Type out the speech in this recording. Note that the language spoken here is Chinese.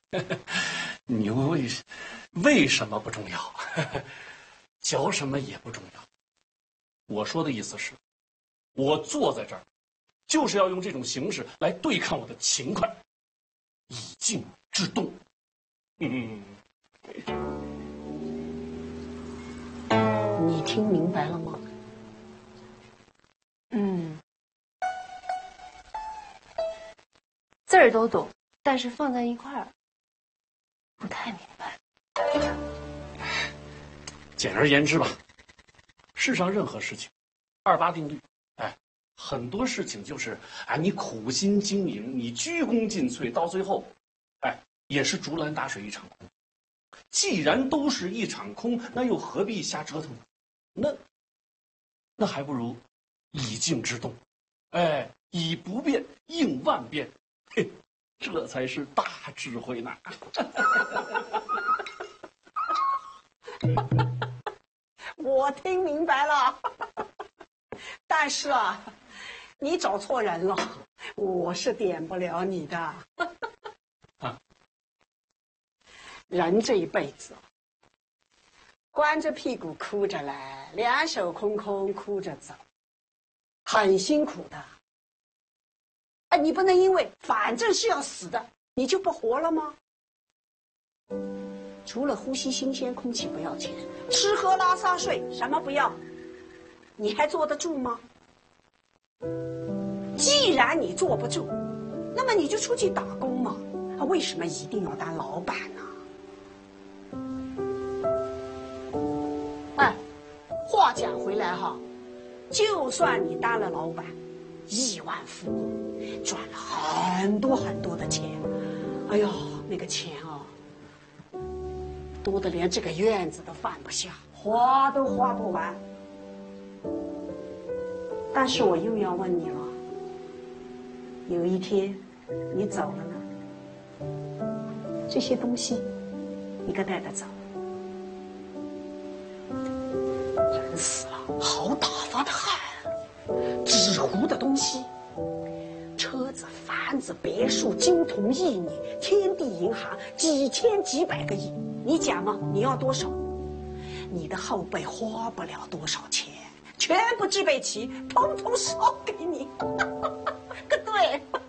你为什么不重要？嚼什么也不重要。我说的意思是，我坐在这儿，就是要用这种形式来对抗我的勤快，以静制动。你听明白了吗？ 字儿都懂，但是放在一块儿不太明白。 简而言之吧，世上任何事情，28定律，很多事情就是你苦心经营，你鞠躬尽瘁，到最后，也是竹篮打水一场空。既然都是一场空，那又何必瞎折腾呢？那还不如以静制动，以不变应万变，嘿，这才是大智慧呢。 我听明白了，但是啊，你找错人了，我是点不了你的。人这一辈子，光着屁股哭着来，两手空空哭着走，很辛苦的。你不能因为反正是要死的，你就不活了吗？除了呼吸新鲜空气不要钱，吃喝拉撒睡什么不要，你还坐得住吗？既然你坐不住，那么你就出去打工嘛。为什么一定要当老板呢？话讲回来哈，就算你当了老板，亿万富翁，赚了很多很多的钱，哎呦，那个钱啊，多得连这个院子都放不下，花都花不完。但是我又要问你了，有一天你走了呢，这些东西你可带得走？人死了，好打发的很，纸糊的东西，车子、房子、别墅、金童玉女、天地银行，几千几百个亿，你讲嘛？你要多少？你的后辈花不了多少钱，全部具备齐，统统烧给你。对。